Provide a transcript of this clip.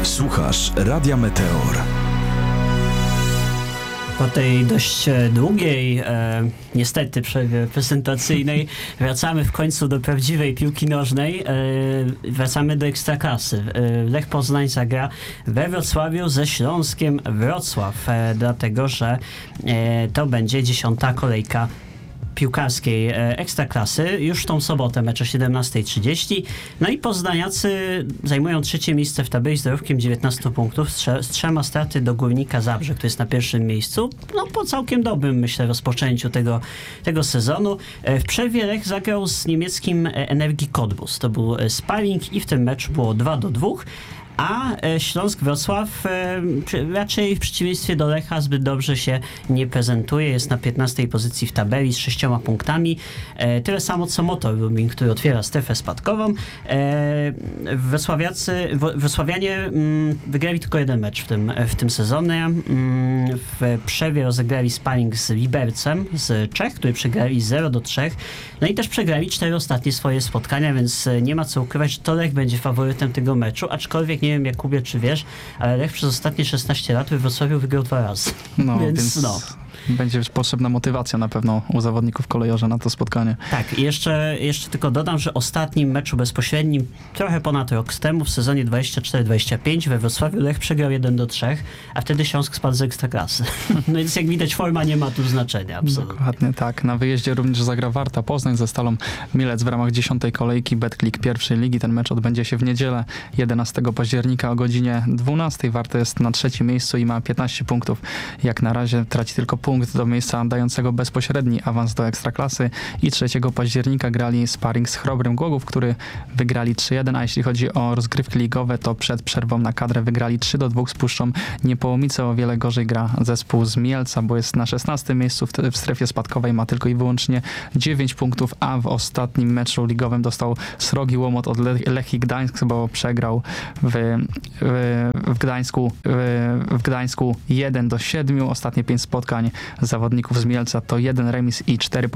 Słuchasz Radia Meteor. Po tej dość długiej, niestety przerwie prezentacyjnej, wracamy w końcu do prawdziwej piłki nożnej. Wracamy do Ekstraklasy. Lech Poznań zagra we Wrocławiu ze Śląskiem Wrocław, dlatego że to będzie 10. kolejka piłkarskiej Ekstraklasy. Już w tą sobotę mecz o 17:30. No i poznaniacy zajmują trzecie miejsce w tabeli z dorobkiem 19 punktów, z 3 straty do Górnika Zabrze, który jest na pierwszym miejscu. No po całkiem dobrym, myślę, rozpoczęciu tego sezonu. W przerwie Lech zagrał z niemieckim Energii Cottbus. To był sparring i w tym meczu było 2-2. A Śląsk Wrocław raczej w przeciwieństwie do Lecha zbyt dobrze się nie prezentuje. Jest na 15 pozycji w tabeli z 6 punktami. Tyle samo co Motor Lublin, który otwiera strefę spadkową. Wrocławianie wygrali tylko jeden mecz w tym sezonie. W przerwie rozegrali sparring z Libercem z Czech, który przegrali 0-3. No i też przegrali 4 ostatnie swoje spotkania, więc nie ma co ukrywać, że to Lech będzie faworytem tego meczu, aczkolwiek nie wiem, Jakubie, czy wiesz, ale Lech przez ostatnie 16 lat we Wrocławiu wygrał 2 razy. No, więc będzie potrzebna motywacja na pewno u zawodników kolejorza na to spotkanie. Tak, i jeszcze tylko dodam, że ostatnim meczu bezpośrednim, trochę ponad rok temu, w sezonie 24-25 we Wrocławiu Lech przegrał 1-3, a wtedy Śląsk spadł z Ekstraklasy. No więc jak widać, forma nie ma tu znaczenia. Absolutnie. Dokładnie tak. Na wyjeździe również zagra Warta Poznań ze Stalą Mielec w ramach 10. kolejki Betclic pierwszej ligi. Ten mecz odbędzie się w niedzielę 11 października o godzinie 12. Warta jest na 3. miejscu i ma 15 punktów. Jak na razie traci tylko punkt do miejsca dającego bezpośredni awans do Ekstraklasy i 3 października grali sparring z Chrobrym Głogów, który wygrali 3-1, a jeśli chodzi o rozgrywki ligowe, to przed przerwą na kadrę wygrali 3-2 z Puszczą Niepołomice. O wiele gorzej gra zespół z Mielca, bo jest na 16. miejscu w strefie spadkowej, ma tylko i wyłącznie 9 punktów, a w ostatnim meczu ligowym dostał srogi łomot od Lechii Gdańsk, bo przegrał w Gdańsku 1-7. Ostatnie 5 spotkań zawodników z Mielca to 1 remis i 4